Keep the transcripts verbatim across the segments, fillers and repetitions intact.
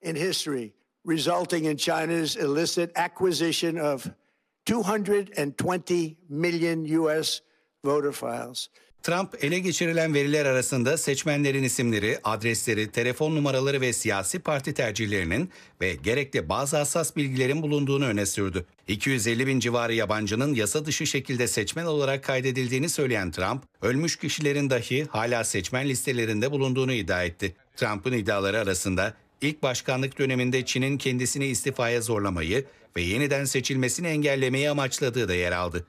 in history, resulting in China's illicit acquisition of two hundred twenty million U S voter files. Trump ele geçirilen veriler arasında seçmenlerin isimleri, adresleri, telefon numaraları ve siyasi parti tercihlerinin ve gerekli bazı hassas bilgilerin bulunduğunu öne sürdü. iki yüz elli bin civarı yabancının yasa dışı şekilde seçmen olarak kaydedildiğini söyleyen Trump, ölmüş kişilerin dahi hala seçmen listelerinde bulunduğunu iddia etti. Trump'ın iddiaları arasında ilk başkanlık döneminde Çin'in kendisini istifaya zorlamayı ve yeniden seçilmesini engellemeyi amaçladığı da yer aldı.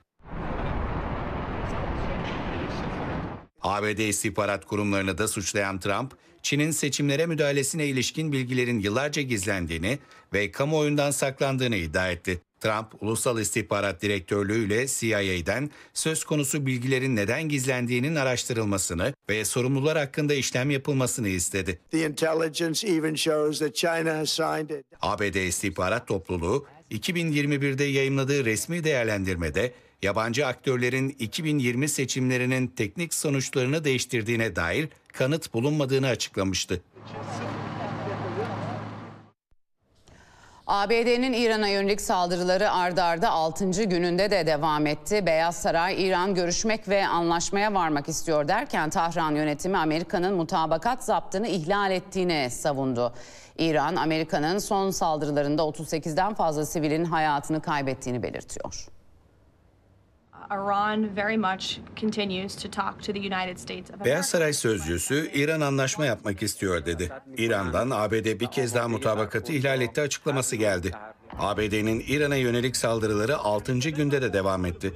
A B D istihbarat kurumlarını da suçlayan Trump, Çin'in seçimlere müdahalesine ilişkin bilgilerin yıllarca gizlendiğini ve kamuoyundan saklandığını iddia etti. Trump, Ulusal İstihbarat Direktörlüğü ile C I A'den söz konusu bilgilerin neden gizlendiğinin araştırılmasını ve sorumlular hakkında işlem yapılmasını istedi. A B D İstihbarat Topluluğu, iki bin yirmi birde yayımladığı resmi değerlendirmede, yabancı aktörlerin iki bin yirmi seçimlerinin teknik sonuçlarını değiştirdiğine dair kanıt bulunmadığını açıklamıştı. A B D'nin İran'a yönelik saldırıları ardı ardı altıncı gününde de devam etti. Beyaz Saray, İran görüşmek ve anlaşmaya varmak istiyor derken Tahran yönetimi Amerika'nın mutabakat zaptını ihlal ettiğini savundu. İran, Amerika'nın son saldırılarında otuz sekizden fazla sivilin hayatını kaybettiğini belirtiyor. Beyaz Saray sözcüsü İran anlaşma yapmak istiyor dedi. İran'dan A B D bir kez daha mutabakatı ihlal etti açıklaması geldi. A B D'nin İran'a yönelik saldırıları altıncı günde de devam etti.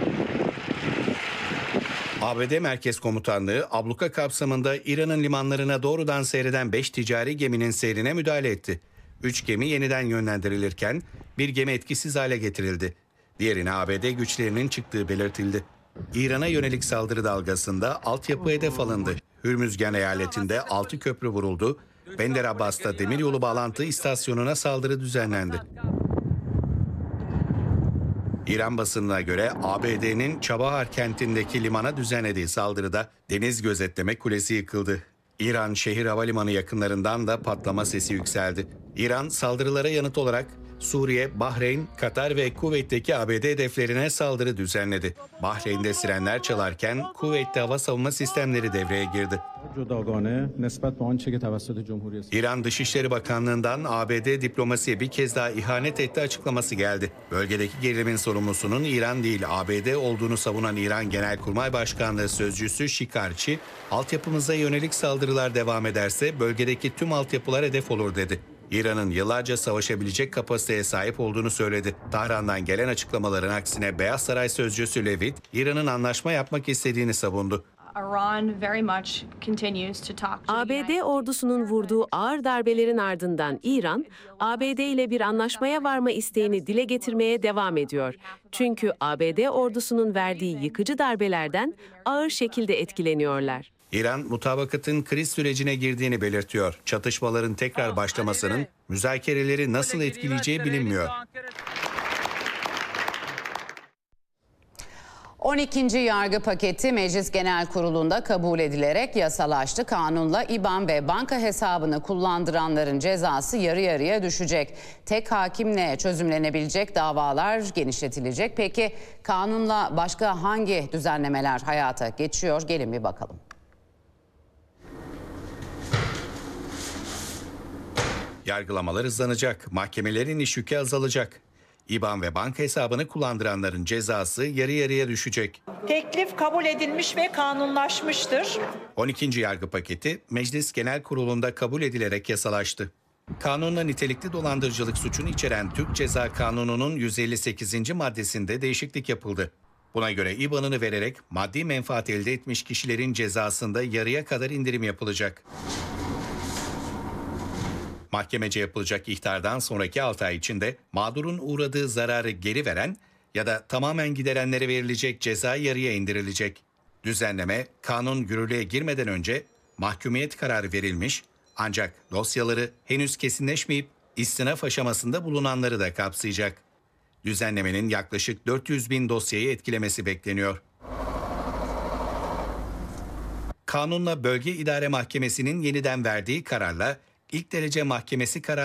A B D Merkez Komutanlığı abluka kapsamında İran'ın limanlarına doğrudan seyreden beş ticari geminin seyrine müdahale etti. üç gemi yeniden yönlendirilirken bir gemi etkisiz hale getirildi. Diğerine A B D güçlerinin çıktığı belirtildi. İran'a yönelik saldırı dalgasında altyapı hedef alındı. Hürmüzgan eyaletinde altı köprü vuruldu. Bender Abbas'ta demiryolu bağlantı istasyonuna saldırı düzenlendi. İran basınına göre A B D'nin Çabahar kentindeki limana düzenlediği saldırıda deniz gözetleme kulesi yıkıldı. İran şehir havalimanı yakınlarından da patlama sesi yükseldi. İran saldırılara yanıt olarak Suriye, Bahreyn, Katar ve Kuveyt'teki A B D hedeflerine saldırı düzenledi. Bahreyn'de sirenler çalarken Kuveyt'te hava savunma sistemleri devreye girdi. İran Dışişleri Bakanlığı'ndan A B D diplomasiye bir kez daha ihanet etti açıklaması geldi. Bölgedeki gerilimin sorumlusunun İran değil A B D olduğunu savunan İran Genelkurmay Başkanlığı Sözcüsü Şikarçi, altyapımıza yönelik saldırılar devam ederse bölgedeki tüm altyapılar hedef olur dedi. İran'ın yıllarca savaşabilecek kapasiteye sahip olduğunu söyledi. Tahran'dan gelen açıklamaların aksine Beyaz Saray sözcüsü Levitt, İran'ın anlaşma yapmak istediğini savundu. A B D ordusunun vurduğu ağır darbelerin ardından İran, A B D ile bir anlaşmaya varma isteğini dile getirmeye devam ediyor. Çünkü A B D ordusunun verdiği yıkıcı darbelerden ağır şekilde etkileniyorlar. İran, mutabakatın kriz sürecine girdiğini belirtiyor. Çatışmaların tekrar başlamasının müzakereleri nasıl etkileyeceği bilinmiyor. on ikinci yargı paketi Meclis Genel Kurulu'nda kabul edilerek yasalaştı. Kanunla İBAN ve banka hesabını kullandıranların cezası yarı yarıya düşecek. Tek hakimle çözümlenebilecek davalar genişletilecek. Peki kanunla başka hangi düzenlemeler hayata geçiyor? Gelin bir bakalım. Yargılamalar hızlanacak, mahkemelerin iş yükü azalacak. İBAN ve banka hesabını kullandıranların cezası yarı yarıya düşecek. Teklif kabul edilmiş ve kanunlaşmıştır. on ikinci yargı paketi Meclis Genel Kurulu'nda kabul edilerek yasalaştı. Kanunla nitelikli dolandırıcılık suçunu içeren Türk Ceza Kanunu'nun yüz elli sekizinci maddesinde değişiklik yapıldı. Buna göre İBAN'ını vererek maddi menfaat elde etmiş kişilerin cezasında yarıya kadar indirim yapılacak. Mahkemece yapılacak ihtardan sonraki altı ay içinde mağdurun uğradığı zararı geri veren ya da tamamen giderenlere verilecek ceza yarıya indirilecek. Düzenleme kanun yürürlüğe girmeden önce mahkumiyet kararı verilmiş ancak dosyaları henüz kesinleşmeyip istinaf aşamasında bulunanları da kapsayacak. Düzenlemenin yaklaşık dört yüz bin dosyayı etkilemesi bekleniyor. Kanunla Bölge İdare Mahkemesi'nin yeniden verdiği kararla İlk Derece Mahkemesi kararı